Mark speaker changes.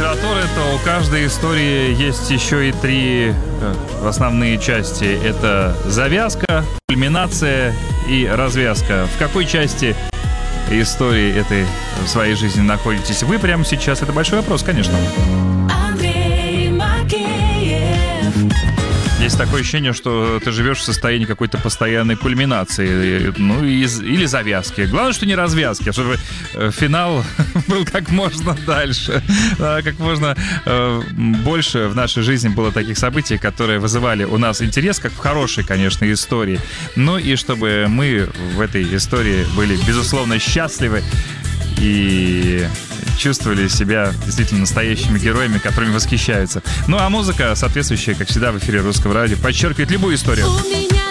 Speaker 1: литературы, то у каждой истории есть еще и три основные части. Это завязка, кульминация и развязка. В какой части истории этой в своей жизни находитесь вы прямо сейчас? Это большой вопрос, конечно. Есть такое ощущение, что ты живешь в состоянии какой-то постоянной кульминации, ну или завязки. Главное, что не развязки, чтобы финал был как можно дальше. Как можно больше в нашей жизни было таких событий, которые вызывали у нас интерес, как в хорошей, конечно, истории. Ну и чтобы мы в этой истории были, безусловно, счастливы и чувствовали себя действительно настоящими героями, которыми восхищаются. Ну а музыка, соответствующая, как всегда, в эфире Русского радио, подчеркивает любую историю.
Speaker 2: У меня